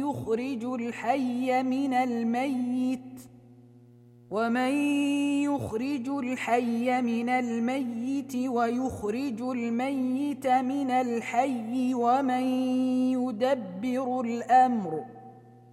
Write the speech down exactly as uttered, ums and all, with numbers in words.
يخرج الحي من الميت ومن يخرج الحي من الميت ويخرج الميت من الحي ومن يدبر الأمر